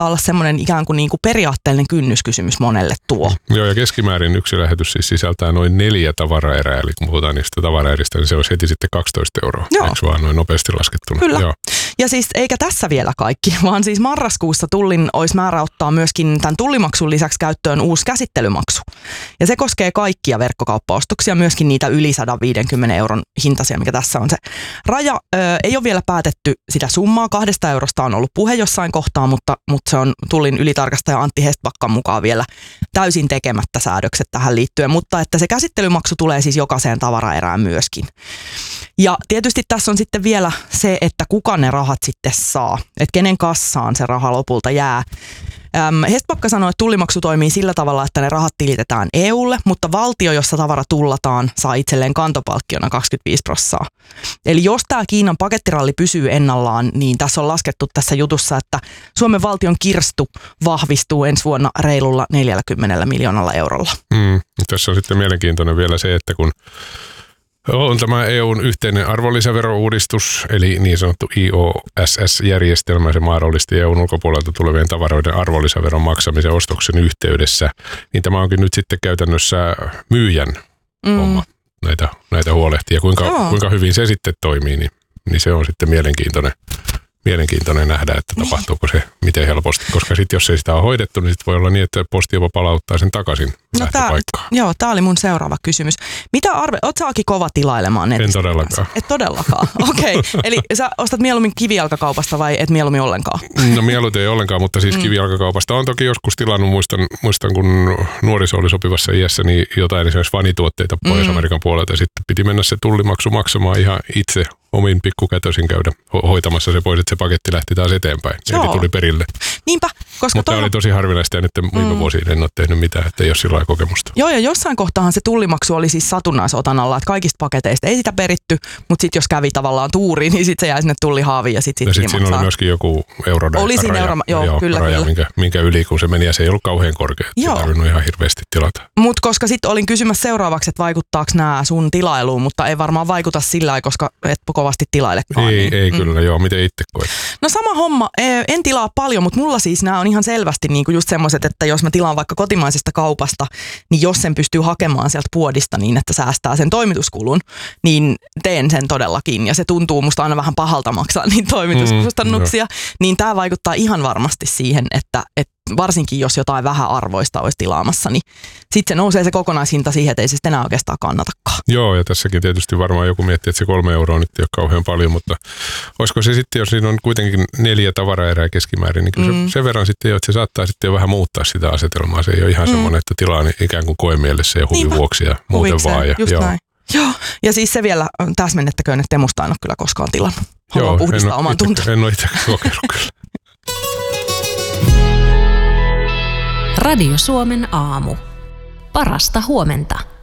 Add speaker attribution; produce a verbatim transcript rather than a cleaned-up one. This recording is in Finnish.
Speaker 1: olla semmoinen ikään kuin, niin kuin periaatteellinen kynnyskysymys monelle tuo.
Speaker 2: Joo, ja keskimäärin yksi lähetys siis sisältää noin neljä tavaraerää, eli kun puhutaan niistä tavaraeristä, niin se olisi heti sitten kaksitoista euroa.
Speaker 1: Joo.
Speaker 2: Eikö vaan noin nopeasti laskettuna?
Speaker 1: Kyllä.
Speaker 2: Joo.
Speaker 1: Ja siis eikä tässä vielä kaikki, vaan siis marraskuussa Tullin olisi määrä ottaa myöskin tämän tullimaksun lisäksi käyttöön uusi käsittelymaksu. Ja se koskee kaikkia verkkokauppaostoksia, myöskin niitä yli sata viisikymmentä euron hintaisia, mikä tässä on se raja. Ö, ei ole vielä päätetty sitä summaa, kahdesta eurosta on ollut puhe jossain kohtaa, mutta, mutta se on Tullin ylitarkastaja Antti Hestbackan mukaan vielä täysin tekemättä säädökset tähän liittyen, mutta että se käsittelymaksu tulee siis jokaiseen tavaraerään myöskin. Ja tietysti tässä on sitten vielä se, että kuka ne rahat sitten saa, että kenen kassaan se raha lopulta jää. Hestbacka sanoi, että tullimaksu toimii sillä tavalla, että ne rahat tilitetään E U:lle, mutta valtio, jossa tavara tullataan, saa itselleen kantopalkkiona kaksikymmentäviisi prosenttia. Eli jos tämä Kiinan pakettiralli pysyy ennallaan, niin tässä on laskettu tässä jutussa, että Suomen valtion kirstu vahvistuu ensi vuonna reilulla neljälläkymmenellä miljoonalla eurolla.
Speaker 2: Mm, tässä on sitten mielenkiintoinen vielä se, että kun on tämä E U:n yhteinen arvonlisäverouudistus, eli niin sanottu I O S S-järjestelmä, se mahdollisti E U:n ulkopuolelta tulevien tavaroiden arvonlisäveron maksamisen ostoksen yhteydessä, niin tämä onkin nyt sitten käytännössä myyjän mm. homma näitä, näitä huolehtia. Ja kuinka, kuinka hyvin se sitten toimii, niin, niin se on sitten mielenkiintoinen. Mielenkiintoinen nähdä, että tapahtuuko se miten helposti, koska sitten jos ei sitä ole hoidettu, niin sitten voi olla niin, että posti jopa palauttaa sen takaisin no lähtöpaikkaan.
Speaker 1: Joo, tämä oli mun seuraava kysymys. Mitä arve, oot sä Aki kova tilailemaan netistä?
Speaker 2: En todellakaan.
Speaker 1: Et todellakaan, okei. Okay. Eli sä ostat mieluummin kivijalkakaupasta vai et mieluummin ollenkaan?
Speaker 2: No mieluummin ei ollenkaan, mutta siis mm. kivijalkakaupasta on toki joskus tilannut, muistan, muistan kun nuoriso oli sopivassa iässä, niin jotain esimerkiksi vanituotteita Pohjois-Amerikan mm. puolelta ja sitten piti mennä se tullimaksu maksamaan ihan itse omin pikkukätösin käydä ho- hoitamassa se pois, että se paketti lähti taas eteenpäin. Joo. Eli tuli perille.
Speaker 1: Niinpä, koska
Speaker 2: mutta tämä oli tosi harvinaista ja nyt viime mm. vuosiin en ole tehnyt mitään, että ei ole sillä lailla kokemusta.
Speaker 1: Joo, ja jossain kohtahan se tullimaksu oli siis satunnaisotanalla, että kaikista paketeista ei sitä peritty, mutta sitten jos kävi tavallaan tuuriin, niin sitten se jäi sinne tullihaaviin ja sitten sit
Speaker 2: sitten siinä oli myöskin joku euroraja.
Speaker 1: Oli siinä euro, joo, joo, kyllä,
Speaker 2: raja,
Speaker 1: kyllä.
Speaker 2: Minkä, minkä yli kun se meni ja se ei ollut kauhean korkea. Se ei tarvinnut ihan hirveästi tilata.
Speaker 1: Mutta koska sitten olin kysymässä seuraavaksi, että vaikuttaako nämä sun tilailuun, mutta ei varmaan vaikuta sillä lailla, koska et kovasti tilailekaan.
Speaker 2: Ei,
Speaker 1: niin.
Speaker 2: ei mm. kyllä, joo. Miten itse koet?
Speaker 1: No sama homma. En tilaa paljon, mutta mulla siis nämä on ihan selvästi niinku just semmoiset, että jos mä tilaan vaikka kotimaisesta kaupasta, niin jos sen pystyy hakemaan sieltä puodista niin, että säästää sen toimituskulun, niin teen sen todellakin. Ja se tuntuu musta aina vähän pahalta maksaa niitä toimituskustannuksia. Mm, niin tämä vaikuttaa ihan varmasti siihen, että, että varsinkin jos jotain vähän arvoista olisi tilaamassa, niin sitten se nousee se kokonaishinta siihen, että ei se sitten enää oikeastaan kannatakaan.
Speaker 2: Joo, ja tässäkin tietysti varmaan joku miettii, että se kolme euroa nyt ei ole kauhean paljon, mutta olisiko se sitten, jos siinä on kuitenkin neljä tavaraerää keskimäärin, niin kyllä mm. se sen verran sitten jo, että se saattaa sitten jo vähän muuttaa sitä asetelmaa. Se ei ole ihan mm. semmoinen, että tilaa ikään kuin koemielessä ja huvin vuoksi ja muuten
Speaker 1: Huvikseen,
Speaker 2: vaan. Ja,
Speaker 1: just
Speaker 2: joo.
Speaker 1: näin. Joo, ja siis se vielä täsmennettäköön, että Temusta en ole kyllä koskaan tilannut. Haluan puhdistaa oman tunteen.
Speaker 2: En ole itse kokeillut kyllä.
Speaker 3: Radio Suomen aamu. Parasta huomenta.